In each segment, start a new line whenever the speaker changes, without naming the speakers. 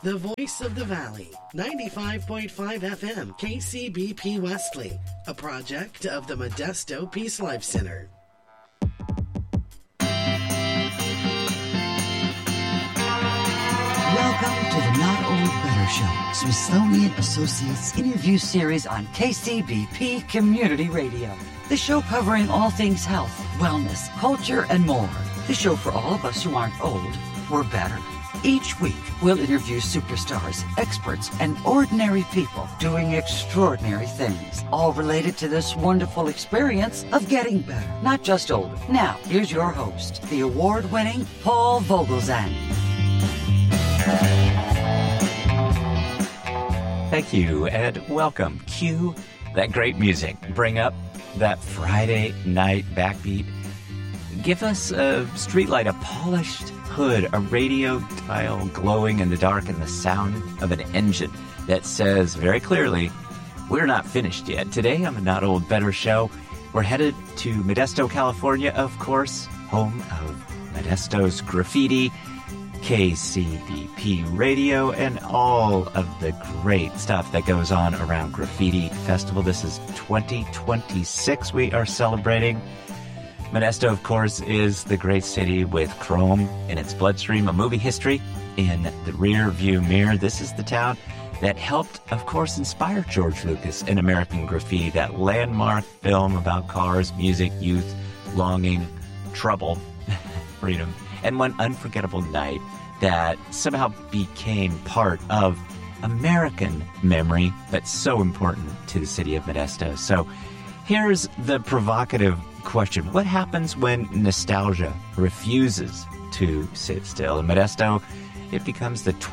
The voice of the valley, 95.5 FM, KCBP Wesley, a project of the Modesto Peace Life Center.
Welcome to the Not Old Better Show, Smithsonian Associates interview series on KCBP Community Radio. The show covering all things health, wellness, culture, and more. The show for all of us who aren't old, we're better. Each week, we'll interview superstars, experts, and ordinary people doing extraordinary things, all related to this wonderful experience of getting better, not just older. Now, here's your host, the award-winning Paul Vogelzang.
Thank you, and welcome. Cue that great music. Bring up that Friday night backbeat. Give us a streetlight, a polished hood, a radio dial glowing in the dark, and the sound of an engine that says very clearly, we're not finished yet. Today on the Not Old Better Show, we're headed to Modesto, California, of course, home of Modesto's graffiti, KCBP Radio, and all of the great stuff that goes on around Graffiti Festival. This is 2026 we are celebrating. Modesto, of course, is the great city with chrome in its bloodstream, a movie history in the rear view mirror. This is the town that helped, of course, inspire George Lucas in American Graffiti, that landmark film about cars, music, youth, longing, trouble, freedom, and one unforgettable night that somehow became part of American memory, but so important to the city of Modesto. So here's the provocative question. What happens when nostalgia refuses to sit still? In Modesto, it becomes the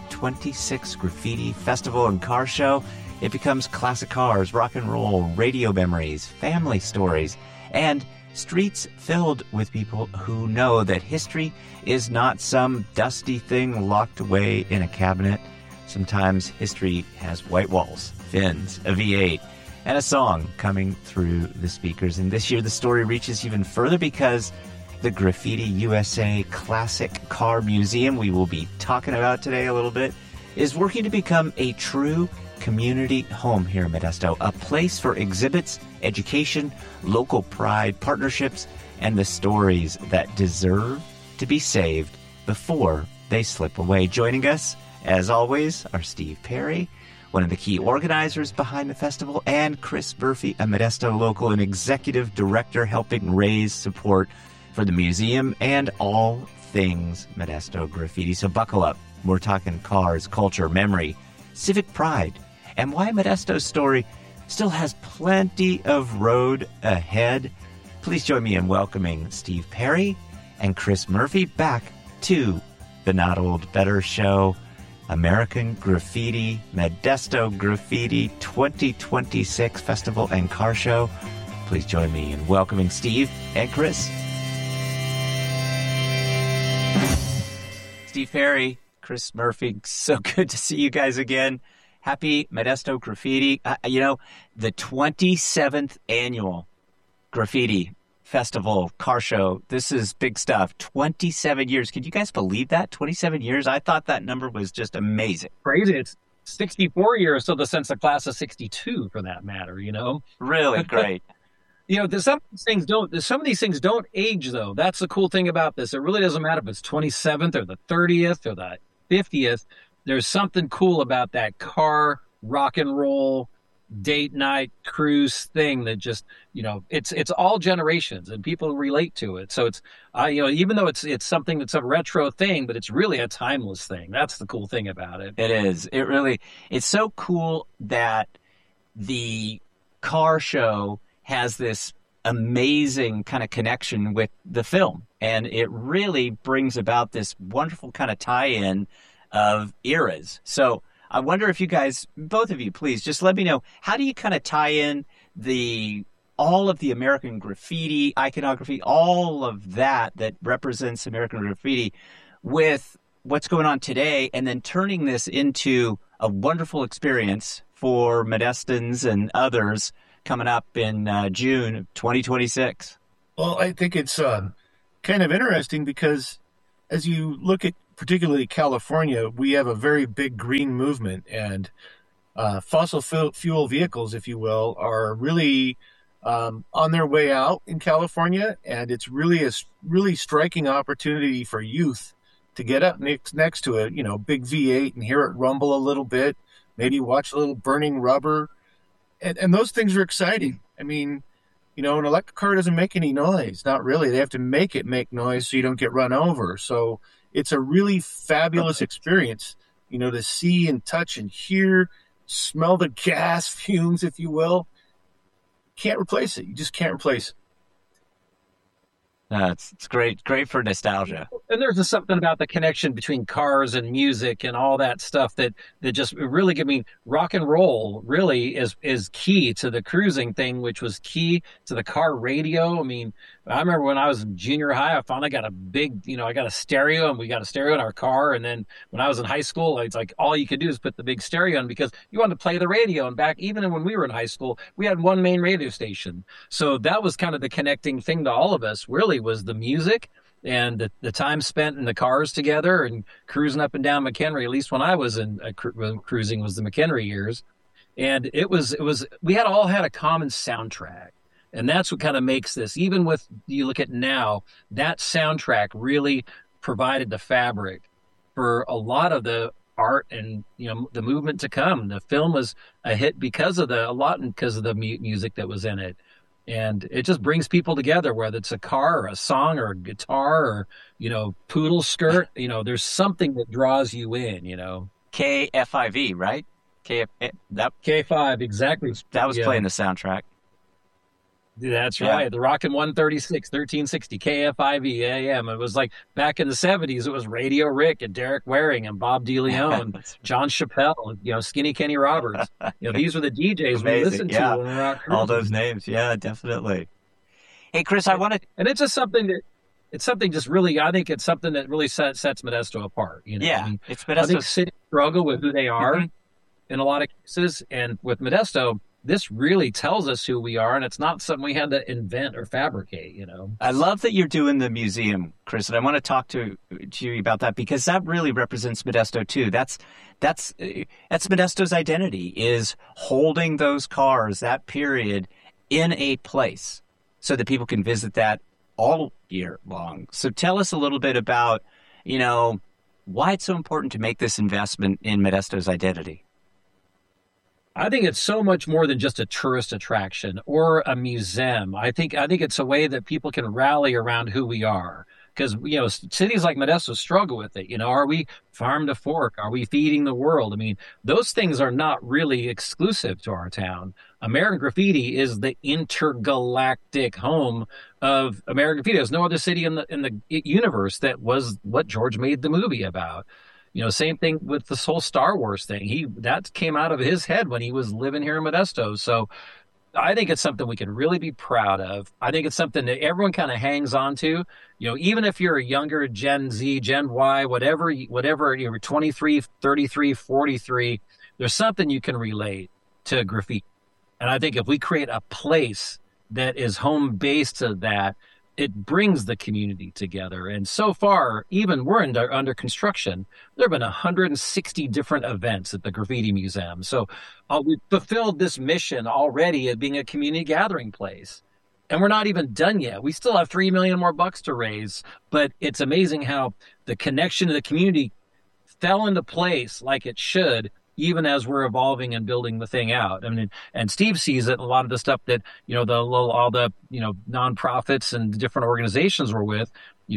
2026 Graffiti Festival and Car Show. It becomes classic cars, rock and roll, radio memories, family stories, and streets filled with people who know that history is not some dusty thing locked away in a cabinet. Sometimes history has white walls, fins, a V8, and a song coming through the speakers. And this year the story reaches even further because the Graffiti USA Classic Car Museum, we will be talking about today a little bit, is working to become a true community home here in Modesto, a place for exhibits, education, local pride, partnerships, and the stories that deserve to be saved before they slip away. Joining us, as always, are Steve Perry, one of the key organizers behind the festival, and Chris Murphy, a Modesto local and executive director helping raise support for the museum and all things Modesto graffiti. So buckle up. We're talking cars, culture, memory, civic pride, and why Modesto's story still has plenty of road ahead. Please join me in welcoming Steve Perry and Chris Murphy back to the Not Old Better Show, American Graffiti, Modesto Graffiti 2026 Festival and Car Show. Please join me in welcoming Steve and Chris. Steve Perry, Chris Murphy, so good to see you guys again. Happy Modesto Graffiti. The 27th annual Graffiti Festival Car Show. This is big stuff. 27 years. Could you guys believe that? 27 years? I thought that number was just amazing.
Crazy. It's 64 years, so the sense of class of 62 for that matter,
Really great.
Some of these things don't age, though. That's the cool thing about this. It really doesn't matter if it's 27th or the 30th or the 50th. There's something cool about that car, rock and roll, date night, cruise thing that just, it's all generations and people relate to it. So it's, even though it's something that's a retro thing, but it's really a timeless thing. That's the cool thing about it.
It is. It's so cool that the car show has this amazing kind of connection with the film. And it really brings about this wonderful kind of tie-in of eras. So I wonder if you guys, both of you, please just let me know, how do you kind of tie in all of the American graffiti, iconography, all of that represents American graffiti with what's going on today, and then turning this into a wonderful experience for Modestans and others coming up in June of 2026?
Well, I think it's kind of interesting because as you look at particularly California, we have a very big green movement, and fossil fuel vehicles, if you will, are really on their way out in California, and it's really a really striking opportunity for youth to get up next to a big V8 and hear it rumble a little bit, maybe watch a little burning rubber, and those things are exciting. I mean, an electric car doesn't make any noise, not really. They have to make it make noise so you don't get run over. So it's a really fabulous experience, to see and touch and hear, smell the gas fumes, if you will. Can't replace it. You just can't replace it.
It's great for nostalgia.
And there's just something about the connection between cars and music and all that stuff that just really give me rock and roll really is key to the cruising thing, which was key to the car radio. I mean, I remember when I was in junior high, I finally got a big, I got a stereo, and we got a stereo in our car. And then when I was in high school, it's like all you could do is put the big stereo on because you wanted to play the radio. And back even when we were in high school, we had one main radio station. So that was kind of the connecting thing to all of us, really, was the music and the time spent in the cars together and cruising up and down McHenry. At least when I was in cruising was the McHenry years. And it was we all had a common soundtrack. And that's what kind of makes this, even with, you look at now, that soundtrack really provided the fabric for a lot of the art and, the movement to come. The film was a hit because of the music that was in it. And it just brings people together, whether it's a car or a song or a guitar or, poodle skirt, there's something that draws you in,
KFIV, right?
K5, exactly.
That was playing the soundtrack.
That's right. The Rockin' 136, 1360, KFIV AM. It was like back in the 70s, it was Radio Rick and Derek Waring and Bob DeLeon, John Chappelle, Skinny Kenny Roberts. These were the DJs we listened to when we were out cruising.
All those names. Yeah, definitely. Hey, Chris, I want to...
And it's just something that... It's something just really, I think it's something that really sets Modesto apart.
Yeah, it's Modesto.
I think cities struggle with who they are in a lot of cases. And with Modesto, this really tells us who we are, and it's not something we had to invent or fabricate,
I love that you're doing the museum, Chris, and I want to talk to you about that because that really represents Modesto too. That's Modesto's identity, is holding those cars, that period, in a place so that people can visit that all year long. So tell us a little bit about, why it's so important to make this investment in Modesto's identity.
I think it's so much more than just a tourist attraction or a museum. I think it's a way that people can rally around who we are. Because, cities like Modesto struggle with it. Are we farm to fork? Are we feeding the world? I mean, those things are not really exclusive to our town. American Graffiti is the intergalactic home of American Graffiti. There's no other city in the universe that was what George made the movie about. Same thing with this whole Star Wars thing. That came out of his head when he was living here in Modesto. So I think it's something we can really be proud of. I think it's something that everyone kind of hangs on to. Even if you're a younger Gen Z, Gen Y, whatever, you're 23, 33, 43, there's something you can relate to graffiti. And I think if we create a place that is home based to that, it brings the community together. And so far, even we're under construction, there have been 160 different events at the Graffiti Museum. So we've fulfilled this mission already of being a community gathering place. And we're not even done yet. We still have $3 million more bucks to raise. But it's amazing how the connection to the community fell into place like it should, even as we're evolving and building the thing out. I mean, and Steve sees it, a lot of the stuff that, all the nonprofits and different organizations we're with,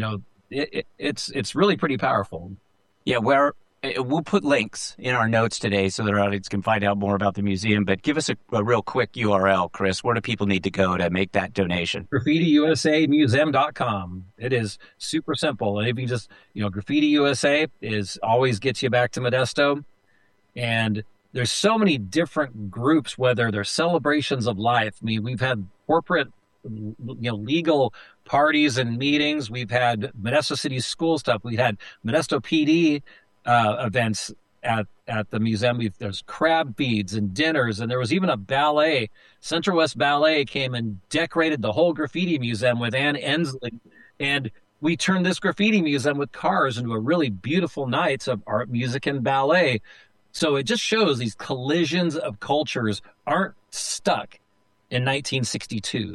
it's really pretty powerful.
Yeah, we'll put links in our notes today so that our audience can find out more about the museum, but give us a real quick URL, Chris. Where do people need to go to make that donation? GraffitiUSAmuseum.com. It is super simple. And if you just, Graffiti USA always gets you back to Modesto. And there's so many different groups, whether they're celebrations of life. I mean, we've had corporate, legal parties and meetings. We've had Modesto City School stuff. We've had Modesto PD events at the museum. There's crab feeds and dinners, and there was even a ballet. Central West Ballet came and decorated the whole Graffiti Museum with Ann Ensley. And
we turned this graffiti museum with cars into a really beautiful nights of art, music, and ballet. So it just shows these collisions of cultures aren't stuck in 1962.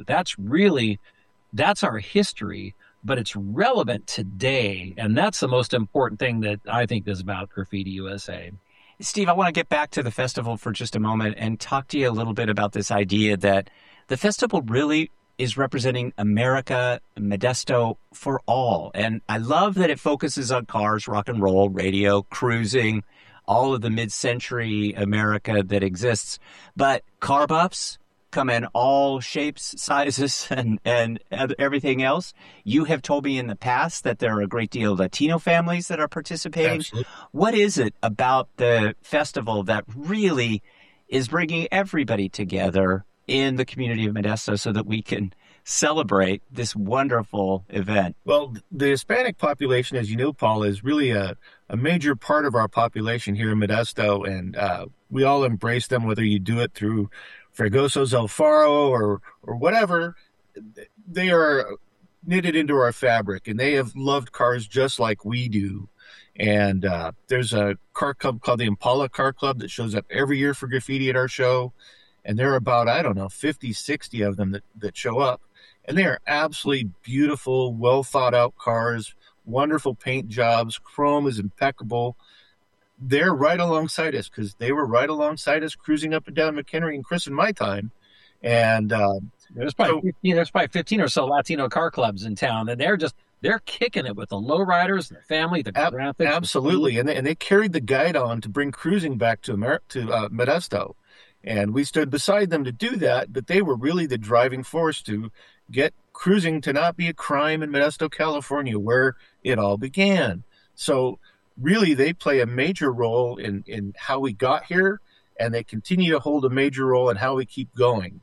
That's our history, but it's relevant today. And that's the most important thing that I think is about Graffiti USA.
Steve, I want to get back to the festival for just a moment and talk to you a little bit about this idea that the festival really is representing America, Modesto for all. And I love that it focuses on cars, rock and roll, radio, cruising, all of the mid-century America that exists. But car buffs come in all shapes, sizes, and everything else. You have told me in the past that there are a great deal of Latino families that are participating.
Absolutely.
What is it about the festival that really is bringing everybody together in the community of Modesto so that we can celebrate this wonderful event?
Well, the Hispanic population, as you know, Paul, is really a major part of our population here in Modesto, and we all embrace them, whether you do it through Fregosos El Faro or whatever. They are knitted into our fabric, and they have loved cars just like we do. And there's a car club called the Impala Car Club that shows up every year for graffiti at our show. And there are about, 50, 60 of them that show up. And they are absolutely beautiful, well thought out cars, wonderful paint jobs. Chrome is impeccable. They're right alongside us because they were right alongside us cruising up and down McHenry and Chris in my time. And
there's probably 15 or so Latino car clubs in town, and they're kicking it with the lowriders, the family, the graphics.
Absolutely. And they carried the guide on to bring cruising back to Modesto. And we stood beside them to do that, but they were really the driving force to get cruising to not be a crime in Modesto, California, where it all began. So really, they play a major role in how we got here, and they continue to hold a major role in how we keep going.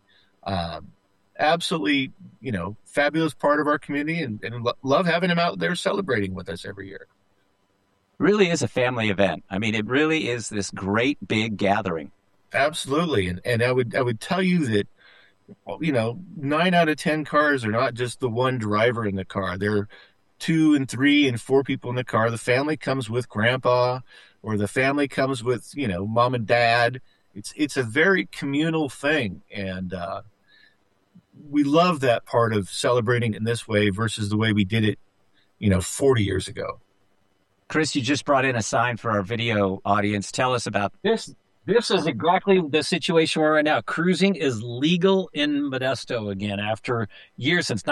Absolutely, fabulous part of our community, and love having them out there celebrating with us every year.
Really is a family event. I mean, it really is this great big gathering.
Absolutely. And I would tell you that, 9 out of 10 cars are not just the one driver in the car. There are 2 and 3 and 4 people in the car. The family comes with grandpa, or the family comes with, mom and dad. It's a very communal thing. And we love that part of celebrating in this way versus the way we did it, 40 years ago.
Chris, you just brought in a sign for our video audience. Tell us about
this. This is exactly the situation we're in right now. Cruising is legal in Modesto again after years. Since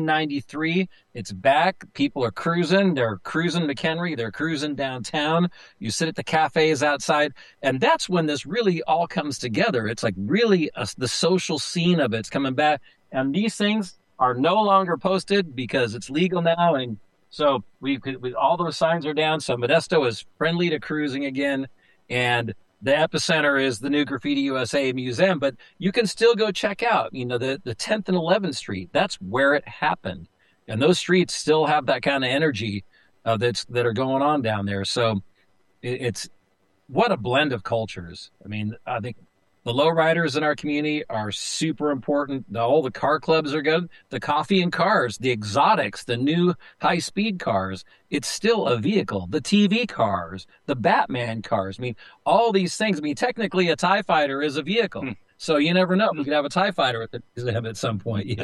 1993, it's back. People are cruising. They're cruising McHenry. They're cruising downtown. You sit at the cafes outside. And that's when this really all comes together. It's like really the social scene of it's coming back. And these things are no longer posted because it's legal now. And so all those signs are down. So Modesto is friendly to cruising again. And the epicenter is the new Graffiti USA Museum, but you can still go check out, the 10th and 11th Street. That's where it happened. And those streets still have that kind of energy that are going on down there. So it's what a blend of cultures. I mean, I think the lowriders in our community are super important. All the car clubs are good. The coffee and cars, the exotics, the new high-speed cars, it's still a vehicle. The TV cars, the Batman cars. I mean, all these things. I mean, technically a TIE fighter is a vehicle. So you never know. We could have a TIE fighter at the museum at some point,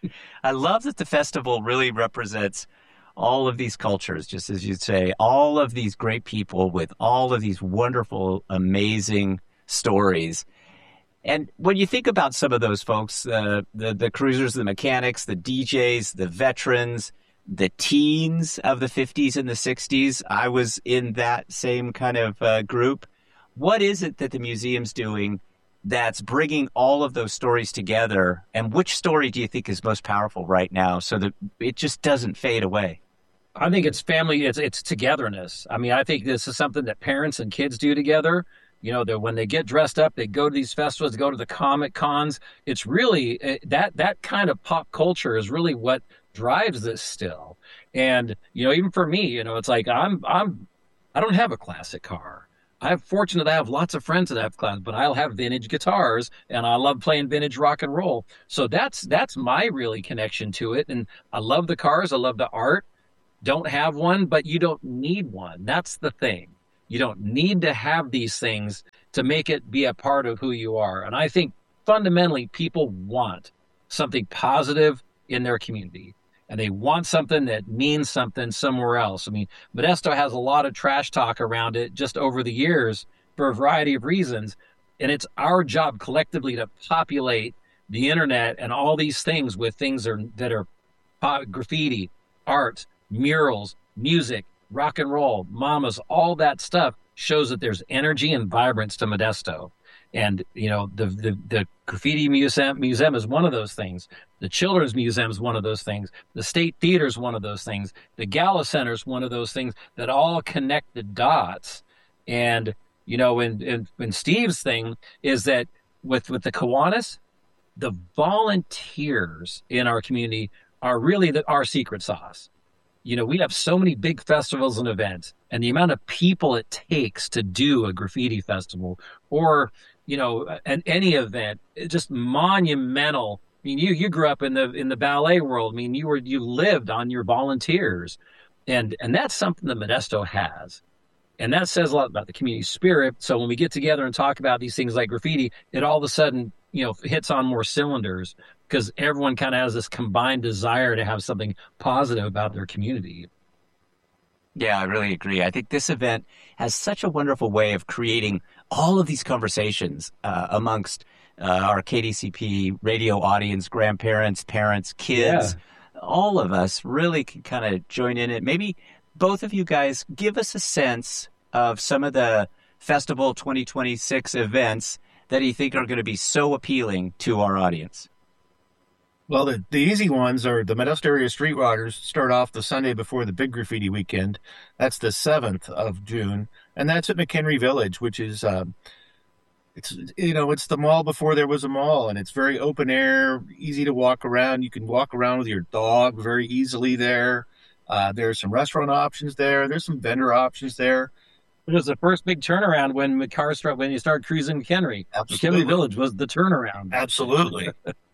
I love that the festival really represents all of these cultures, just as you say, all of these great people with all of these wonderful, amazing stories. And when you think about some of those folks, the cruisers, the mechanics, the DJs, the veterans, the teens of the 50s and the 60s, I was in that same kind of group. What is it that the museum's doing that's bringing all of those stories together? And which story do you think is most powerful right now so that it just doesn't fade away?
I think it's family. It's togetherness. I mean, I think this is something that parents and kids do together. When they get dressed up, they go to these festivals, go to the Comic Cons. It's really that kind of pop culture is really what drives this still. And, even for me, it's like I don't have a classic car. I'm fortunate I have lots of friends that have classic, but I'll have vintage guitars and I love playing vintage rock and roll. So that's my really connection to it. And I love the cars. I love the art. don't have one, but you don't need one. That's the thing. You don't need to have these things to make it be a part of who you are. And I think fundamentally people want something positive in their community, and they want something that means something somewhere else. I mean, Modesto has a lot of trash talk around it just over the years for a variety of reasons. And it's our job collectively to populate the internet and all these things with things that are graffiti, art, murals, music, rock and roll, mamas, all that stuff shows that there's energy and vibrance to Modesto. And, you know, the Graffiti Museum is one of those things. The Children's Museum is one of those things. The State Theater is one of those things. The Gala Center is one of those things that all connect the dots. And, you know, and Steve's thing is that with the Kiwanis, the volunteers in our community are really our secret sauce. You know, we have so many big festivals and events, and the amount of people it takes to do a graffiti festival or, you know, any event, it's just monumental. I mean, you grew up in the ballet world. I mean, you lived on your volunteers, and that's something that Modesto has. And that says a lot about the community spirit. So when we get together and talk about these things like graffiti, it all of a sudden, you know, hits on more cylinders because everyone kind of has this combined desire to have something positive about their community.
Yeah, I really agree. I think this event has such a wonderful way of creating all of these conversations amongst our KDCP radio audience, grandparents, parents, kids. Yeah. All of us really can kind of join in it. Maybe both of you guys give us a sense of some of the Festival 2026 events that you think are going to be so appealing to our audience.
Well, the easy ones are the Modesto Area Streetwalkers start off the Sunday before the big graffiti weekend. That's the 7th of June, and that's at McHenry Village, which is it's the mall before there was a mall, and it's very open air, easy to walk around. You can walk around with your dog very easily there. There's some restaurant options there. There's some vendor options there.
It was the first big turnaround when you started cruising McHenry.
Absolutely.
McHenry Village was the turnaround.
Absolutely.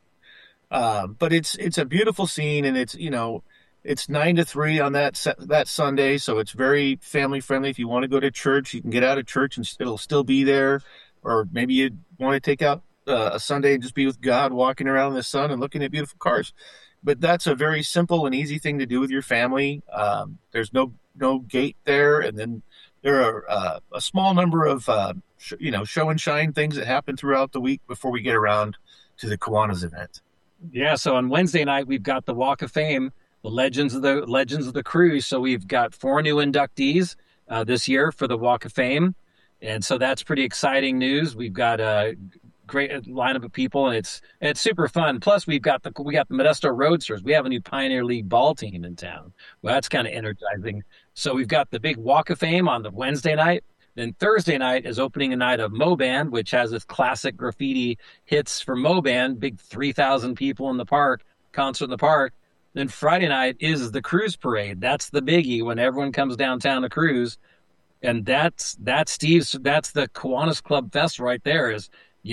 But it's a beautiful scene, and it's 9 to 3 on that Sunday, so it's very family friendly. If you want to go to church, you can get out of church and it'll still be there. Or maybe you want to take out a Sunday and just be with God, walking around in the sun and looking at beautiful cars. But that's a very simple and easy thing to do with your family. There's no gate there, and then there are a small number of show and shine things that happen throughout the week before we get around to the Kiwanis event.
Yeah, so on Wednesday night we've got the Walk of Fame, the Legends of the Cruise. So we've got 4 new inductees this year for the Walk of Fame, and so that's pretty exciting news. We've got a great lineup of people, and it's super fun. Plus we got the Modesto Roadsters. We have a new Pioneer League ball team in town. Well, that's kind of energizing. So we've got the big Walk of Fame on the Wednesday night. Then Thursday night is opening a night of Moban, which has its classic graffiti hits for Moban, big 3,000 people in the park, concert in the park. Then Friday night is the Cruise Parade. That's the biggie when everyone comes downtown to cruise. And that's the Kiwanis Club Fest right there. Is,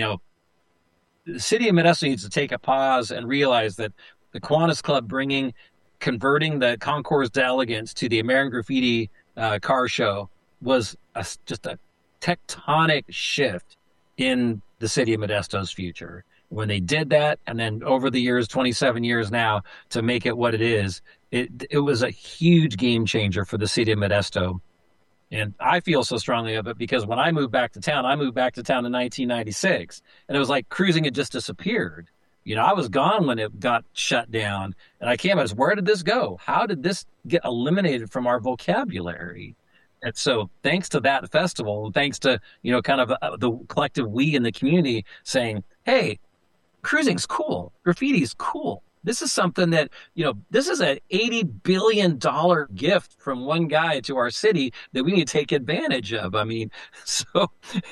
the city of Modesto needs to take a pause and realize that the Kiwanis Club converting the Concours d'Elegance to the American Graffiti car show was just a tectonic shift in the city of Modesto's future. When they did that, and then over the years, 27 years now, to make it what it is, it was a huge game changer for the city of Modesto. And I feel so strongly of it because when I moved back to town in 1996, and it was like cruising had just disappeared. I was gone when it got shut down, and I came, where did this go? How did this get eliminated from our vocabulary? And so thanks to that festival, thanks to, kind of the collective we in the community saying, hey, cruising's cool. Graffiti's cool. This is something that, this is an $80 billion gift from one guy to our city that we need to take advantage of. I mean, so,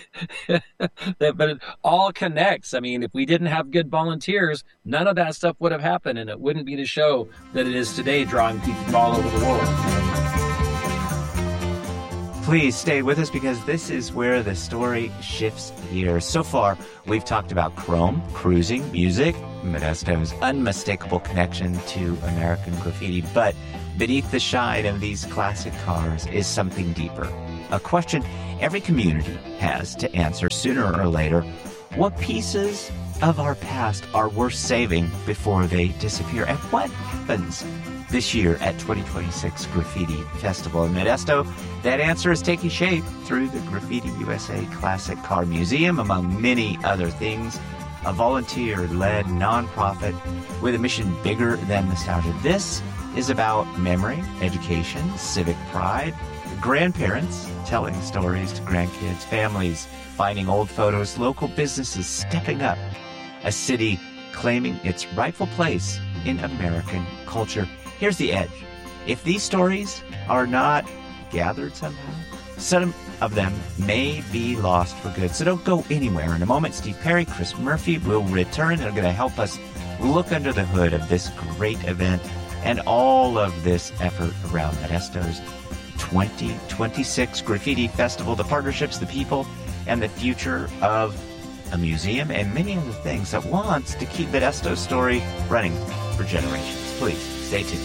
but it all connects. I mean, if we didn't have good volunteers, none of that stuff would have happened, and it wouldn't be the show that it is today, drawing people from all over the world.
Please stay with us because this is where the story shifts gears. So far, we've talked about chrome, cruising, music, Modesto's unmistakable connection to American graffiti. But beneath the shine of these classic cars is something deeper. A question every community has to answer sooner or later. What pieces of our past are worth saving before they disappear? And what happens this year at 2026 Graffiti Festival in Modesto? That answer is taking shape through the Graffiti USA Classic Car Museum, among many other things. A volunteer-led nonprofit with a mission bigger than nostalgia. This is about memory, education, civic pride, grandparents telling stories to grandkids, families finding old photos, local businesses stepping up, a city claiming its rightful place in American culture. Here's the edge. If these stories are not gathered somehow, some of them may be lost for good. So don't go anywhere. In a moment, Steve Perry, Chris Murphy will return and are going to help us look under the hood of this great event and all of this effort around Modesto's 2026 Graffiti Festival, the partnerships, the people, and the future of a museum and many other things that wants to keep Modesto's story running for generations. Please stay tuned.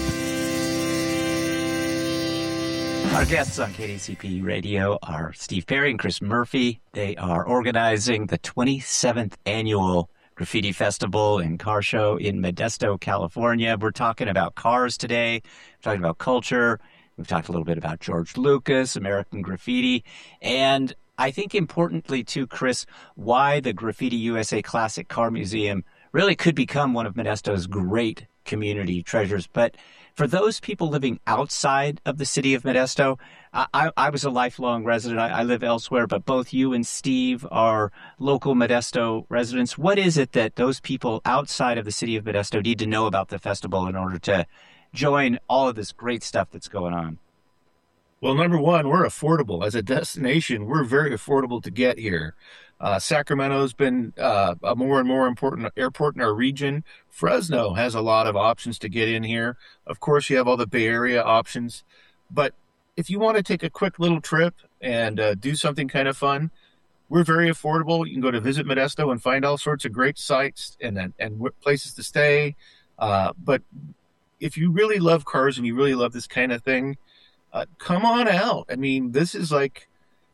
Our guests on KDCP Radio are Steve Perry and Chris Murphy. They are organizing the 27th annual Graffiti Festival and Car Show in Modesto, California. We're talking about cars today. We're talking about culture. We've talked a little bit about George Lucas, American graffiti, and I think importantly too, Chris, why the Graffiti USA Classic Car Museum really could become one of Modesto's great community treasures. But for those people living outside of the city of Modesto, I was a lifelong resident. I live elsewhere, but both you and Steve are local Modesto residents. What is it that those people outside of the city of Modesto need to know about the festival in order to join all of this great stuff that's going on?
Well, number one, we're affordable. As a destination, we're very affordable to get here. Sacramento's been a more and more important airport in our region. Fresno has a lot of options to get in here. Of course, you have all the Bay Area options. But if you want to take a quick little trip and do something kind of fun, we're very affordable. You can go to Visit Modesto and find all sorts of great sites and places to stay. But if you really love cars and you really love this kind of thing, come on out. I mean, this is like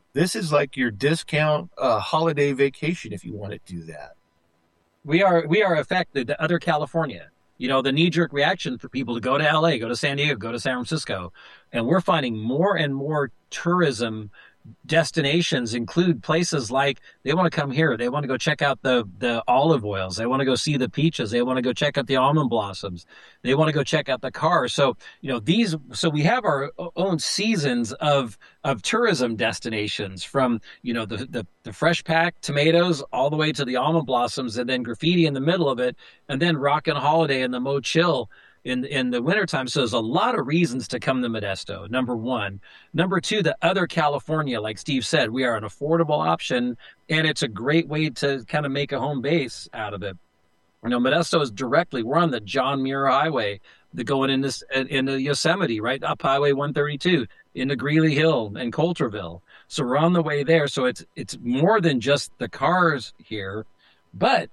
your discount holiday vacation if you want to do that.
We are affected to other California. You know, the knee-jerk reaction for people to go to LA, go to San Diego, go to San Francisco. And we're finding more and more tourism destinations include places like they want to come here. They want to go check out the olive oils. They want to go see the peaches. They want to go check out the almond blossoms. They want to go check out the cars. So, you know, so we have our own seasons of tourism destinations from, you know, the fresh packed tomatoes all the way to the almond blossoms and then graffiti in the middle of it. And then Rockin' Holiday and the Mo Chill in the wintertime. So there's a lot of reasons to come to Modesto, number one. Number two, the other California, like Steve said, we are an affordable option, and it's a great way to kind of make a home base out of it. You know, Modesto is we're on the John Muir Highway, going into Yosemite, right up Highway 132, into Greeley Hill and Coulterville. So we're on the way there. So it's more than just the cars here, but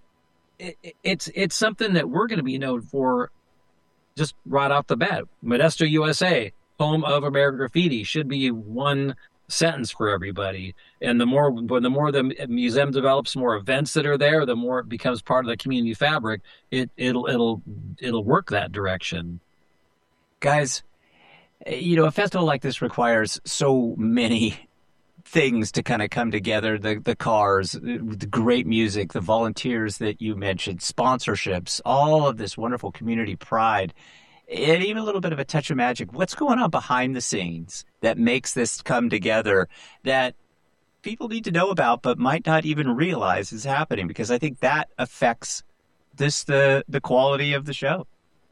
it's something that we're going to be known for. Just right off the bat, Modesto, USA, home of American graffiti, should be one sentence for everybody. And the more the museum develops more events that are there, the more it becomes part of the community fabric. It'll work that direction.
Guys, you know, a festival like this requires so many things to kind of come together, the cars, the great music, the volunteers that you mentioned, sponsorships, all of this wonderful community pride, and even a little bit of a touch of magic. What's going on behind the scenes that makes this come together that people need to know about but might not even realize is happening? Because I think that affects the quality of the show.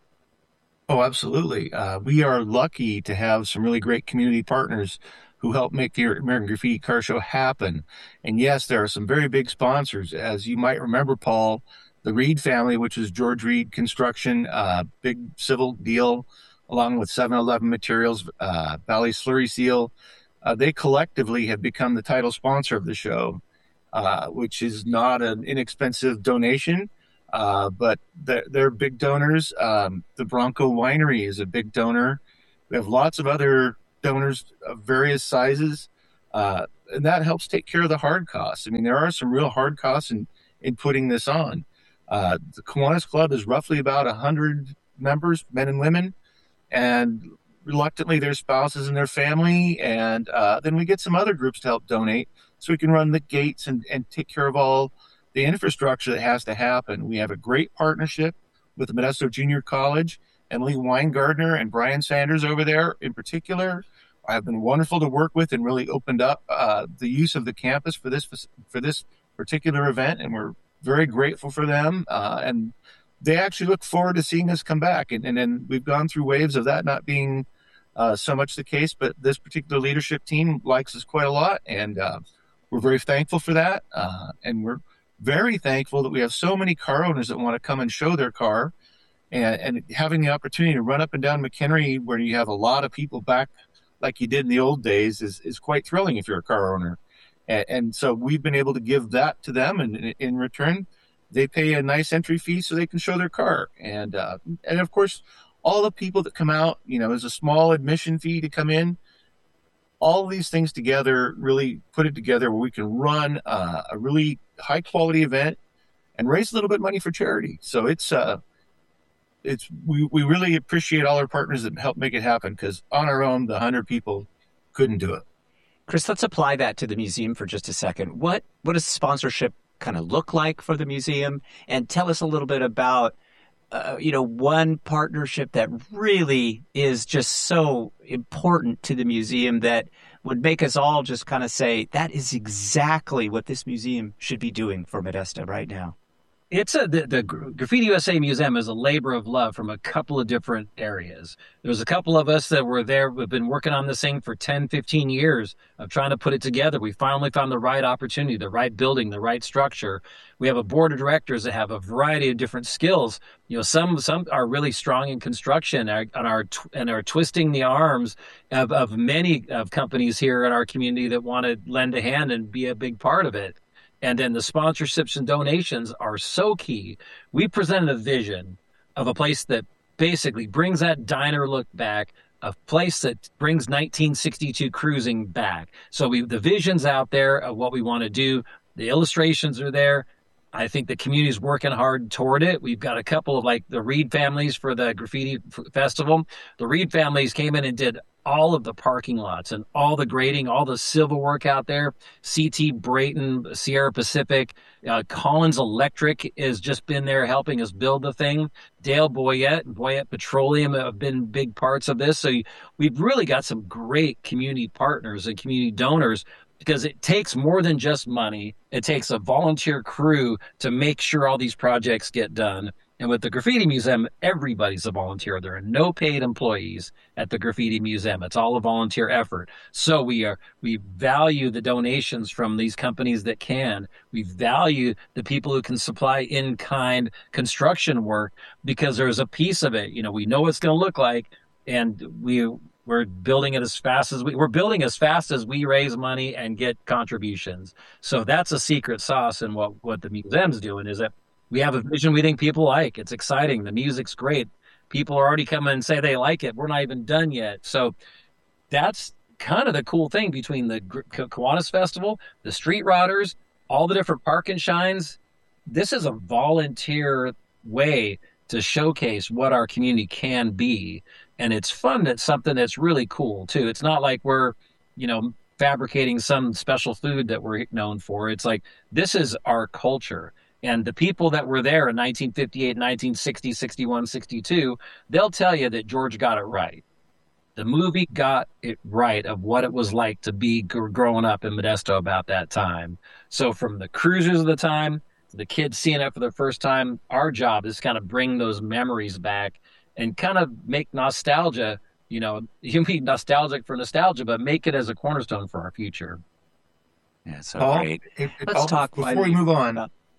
Oh, absolutely. We are lucky to have some really great community partners who helped make the American Graffiti Car Show happen. And yes, there are some very big sponsors. As you might remember, Paul, the Reed family, which is George Reed Construction, big civil deal, along with 7-Eleven Materials, Valley Slurry Seal, They collectively have become the title sponsor of the show, which is not an inexpensive donation, but they're big donors. The Bronco Winery is a big donor. We have lots of other donors of various sizes, and that helps take care of the hard costs. I mean, there are some real hard costs in putting this on. The Kiwanis Club is roughly about 100 members, men and women, and reluctantly their spouses and their family. And then we get some other groups to help donate so we can run the gates and take care of all the infrastructure that has to happen. We have a great partnership with the Modesto Junior College. Emily Weingardner and Brian Sanders over there in particular have been wonderful to work with and really opened up the use of the campus for this particular event. And we're very grateful for them. And they actually look forward to seeing us come back. And then we've gone through waves of that not being so much the case, but this particular leadership team likes us quite a lot. And we're very thankful for that. And we're very thankful that we have so many car owners that want to come and show their car. And having the opportunity to run up and down McHenry where you have a lot of people back like you did in the old days is quite thrilling if you're a car owner. And so we've been able to give that to them. And in return, they pay a nice entry fee so they can show their car. And of course, all the people that come out, there's a small admission fee to come in. All of these things together really put it together where we can run a really high quality event and raise a little bit of money for charity. So we really appreciate all our partners that help make it happen, because on our own, the 100 people couldn't do it.
Chris, let's apply that to the museum for just a second. What does sponsorship kind of look like for the museum? And tell us a little bit about, one partnership that really is just so important to the museum that would make us all just kind of say, that is exactly what this museum should be doing for Modesto right now.
It's the Graffiti USA Museum is a labor of love from a couple of different areas. There's a couple of us that were there. We've been working on this thing for 10, 15 years of trying to put it together. We finally found the right opportunity, the right building, the right structure. We have a board of directors that have a variety of different skills. Some are really strong in construction and are twisting the arms of many of companies here in our community that want to lend a hand and be a big part of it. And then the sponsorships and donations are so key. We presented a vision of a place that basically brings that diner look back, a place that brings 1962 cruising back. So the vision's out there of what we want to do. The illustrations are there. I think the community's working hard toward it. We've got a couple of the Reed families for the Graffiti Festival. The Reed families came in and did all of the parking lots and all the grading, all the civil work out there. CT Brayton, Sierra Pacific, Collins Electric has just been there helping us build the thing. Dale Boyette and Boyette Petroleum have been big parts of this. So we've really got some great community partners and community donors, because it takes more than just money. It takes a volunteer crew to make sure all these projects get done. And with the Graffiti Museum, everybody's a volunteer. There are no paid employees at the Graffiti Museum. It's all a volunteer effort. So we value the donations from these companies that can. We value the people who can supply in-kind construction work, because there's a piece of it. We know what it's going to look like, and we're building it as fast as we raise money and get contributions. So that's a secret sauce in what the museum's doing, is that we have a vision we think people like. It's exciting. The music's great. People are already coming and say they like it. We're not even done yet. So that's kind of the cool thing between the Kiwanis Festival, the Street Rodders, all the different park and shines. This is a volunteer way to showcase what our community can be. And it's fun. It's something that's really cool too. It's not like we're, fabricating some special food that we're known for. It's like, this is our culture. And the people that were there in 1958, 1960, 61, 62, they'll tell you that George got it right. The movie got it right of what it was like to be growing up in Modesto about that time. So from the cruisers of the time, to the kids seeing it for the first time, our job is kind of bring those memories back and kind of make nostalgia, you be nostalgic for nostalgia, but make it as a cornerstone for our future.
Yeah, so
Paul,
great.
Let's talk before we move on.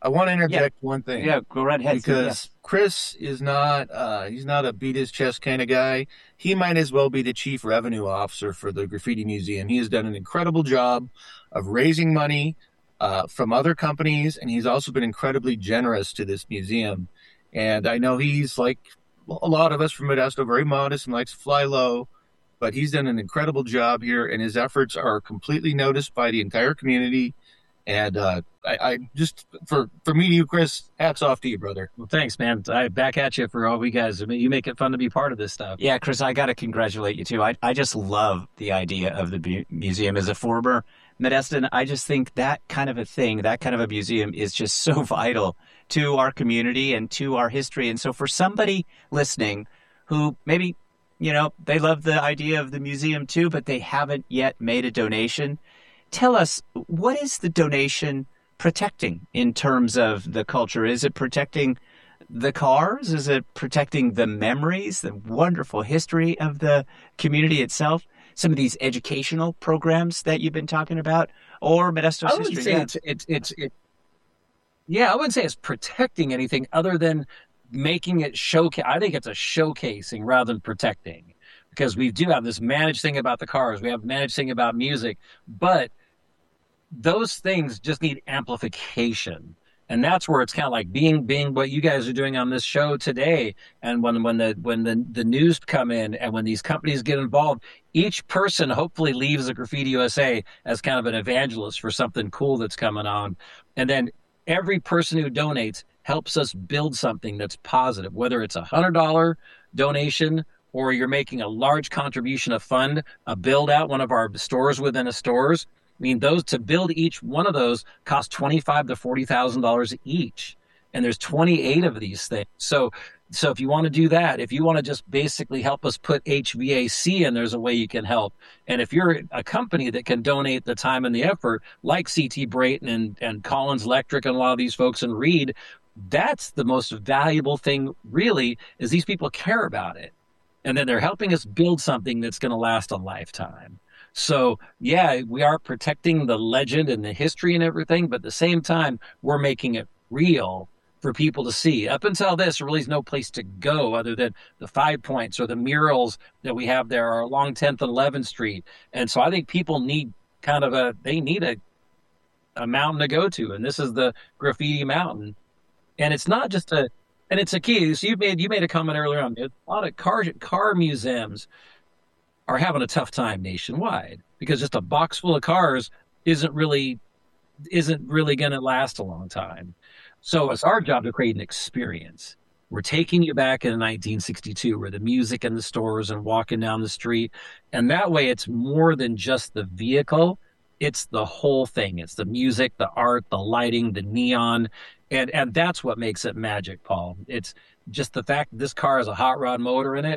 I want to interject one thing.
Yeah, go right ahead.
Because Chris is not, he's not a beat his chest kind of guy. He might as well be the chief revenue officer for the Graffiti Museum. He has done an incredible job of raising money from other companies, and he's also been incredibly generous to this museum. And I know he's, like a lot of us from Modesto, very modest and likes to fly low, but he's done an incredible job here, and his efforts are completely noticed by the entire community. And I just, for me to you, Chris, hats off to you, brother.
Well, thanks, man. I back at you for all you guys. I mean, you make it fun to be part of this stuff.
Yeah, Chris, I got to congratulate you, too. I just love the idea of the museum. As a former Modestan, I just think that kind of a thing, that kind of a museum is just so vital to our community and to our history. And so for somebody listening who maybe, they love the idea of the museum, too, but they haven't yet made a donation, tell us, what is the donation protecting in terms of the culture? Is it protecting the cars? Is it protecting the memories, the wonderful history of the community itself? Some of these educational programs that you've been talking about, or Modesto's history?
I wouldn't say it's protecting anything other than making it showcase. I think it's a showcasing rather than protecting, because we do have this managed thing about the cars. We have managed thing about music, but those things just need amplification. And that's where it's kind of like being what you guys are doing on this show today. And when the news come in and when these companies get involved, each person hopefully leaves the Graffiti USA as kind of an evangelist for something cool that's coming on. And then every person who donates helps us build something that's positive, whether it's $100 donation or you're making a large contribution of fund, a build out one of our stores within a stores. I mean, those to build each one of those cost $25,000 to $40,000 each, and there's 28 of these things. So if you want to do that, if you want to just basically help us put HVAC in, there's a way you can help. And if you're a company that can donate the time and the effort, like CT Brayton and Collins Electric and a lot of these folks and Reed, that's the most valuable thing. Really, is these people care about it, and then they're helping us build something that's going to last a lifetime. So, yeah, we are protecting the legend and the history and everything, but at the same time, we're making it real for people to see. Up until this, there really is no place to go other than the 5 Points or the murals that we have there along 10th and 11th Street. And so I think people need a mountain to go to, and this is the Graffiti Mountain. And it's not just and it's a key. So you made a comment earlier on. A lot of car museums are having a tough time nationwide because just a box full of cars isn't really going to last a long time. So it's our job to create an experience. We're taking you back in 1962 where the music in the stores and walking down the street. And that way it's more than just the vehicle. It's the whole thing. It's the music, the art, the lighting, the neon. And that's what makes it magic, Paul. It's just the fact that this car has a hot rod motor in it.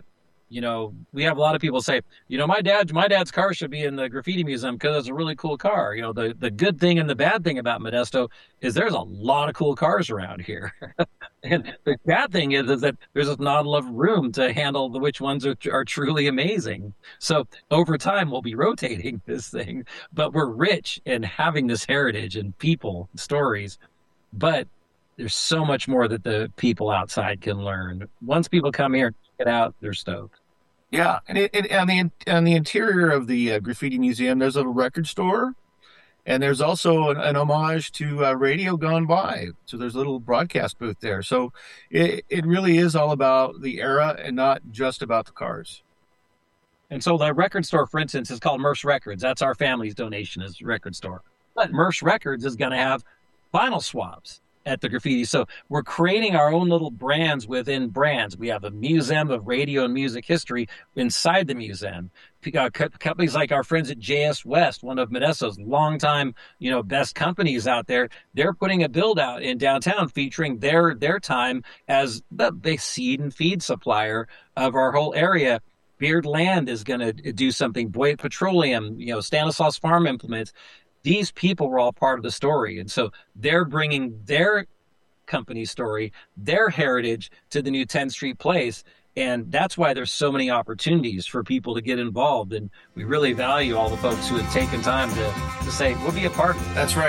We have a lot of people say, my dad's car should be in the Graffiti Museum because it's a really cool car. The good thing and the bad thing about Modesto is there's a lot of cool cars around here. And the bad thing is that there's just not enough room to handle which ones are truly amazing. So over time, we'll be rotating this thing, but we're rich in having this heritage and people, stories. But there's so much more that the people outside can learn. Once people come here, get out, they're stoked.
Yeah, and on the interior of the Graffiti Museum, there's a little record store, and there's also an homage to Radio Gone By. So there's a little broadcast booth there. So it really is all about the era and not just about the cars.
And so the record store, for instance, is called Murph's Records. That's our family's donation is record store. But Murph's Records is going to have vinyl swaps at the Graffiti. So we're creating our own little brands within brands. We have a museum of radio and music history inside the museum. Companies like our friends at JS West, one of Modesto's longtime, best companies out there, they're putting a build out in downtown featuring their time as the big seed and feed supplier of our whole area. Beard Land is going to do something. Boyd Petroleum, Stanislaus Farm Implements. These people were all part of the story. And so they're bringing their company story, their heritage to the new 10th Street Place. And that's why there's so many opportunities for people to get involved. And we really value all the folks who have taken time to say, we'll be a part of it.
That's right.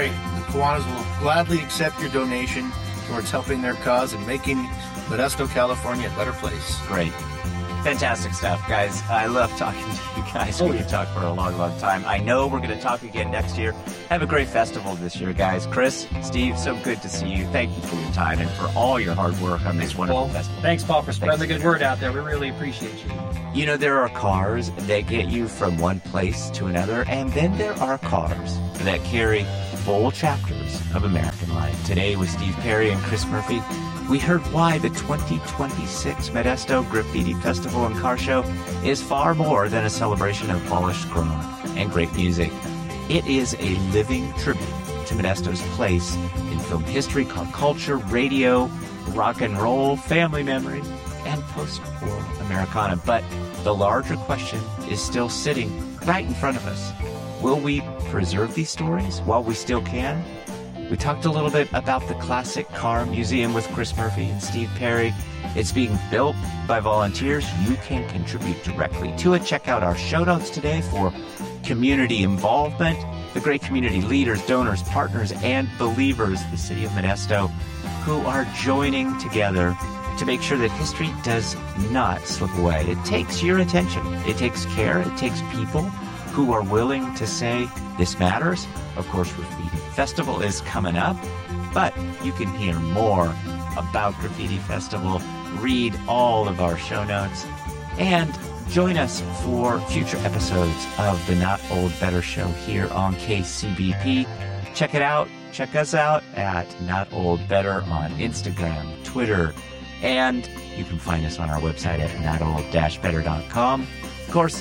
Kiwanis will gladly accept your donation towards helping their cause and making Modesto, California a better place.
Great. Fantastic stuff, guys. I love talking to you guys. We could talk for a long, long time. I know we're going to talk again next year. Have a great festival this year, guys. Chris, Steve, so good to see you. Thank you for your time and for all your hard work on this wonderful festival.
Thanks, Paul, for spreading the good word out there. We really appreciate you.
You know, there are cars that get you from one place to another, and then there are cars that carry full chapters of American life. Today with Steve Perry and Chris Murphy, we heard why the 2026 Modesto Graffiti Festival and Car Show is far more than a celebration of polished chrome and great music. It is a living tribute to Modesto's place in film history, car culture, radio, rock and roll, family memory, and post-war Americana. But the larger question is still sitting right in front of us. Will we preserve these stories while we still can? We talked a little bit about the Classic Car Museum with Chris Murphy and Steve Perry. It's being built by volunteers. You can contribute directly to it. Check out our show notes today for community involvement, the great community leaders, donors, partners, and believers, the city of Modesto, who are joining together to make sure that history does not slip away. It takes your attention. It takes care. It takes people who are willing to say, this matters. Of course, Graffiti Festival is coming up, but you can hear more about Graffiti Festival, read all of our show notes, and join us for future episodes of the Not Old Better Show here on KCBP. Check it out. Check us out at Not Old Better on Instagram, Twitter, and you can find us on our website at notold-better.com. Of course,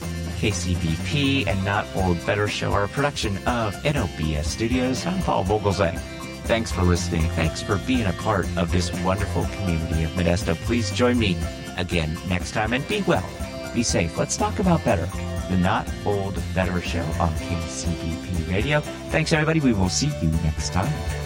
KCBP and Not Old Better Show are a production of NOBS Studios. I'm Paul Vogelzang. Thanks for listening. Thanks for being a part of this wonderful community of Modesto. Please join me again next time and be well, be safe. Let's talk about better. The Not Old Better Show on KCBP Radio. Thanks, everybody. We will see you next time.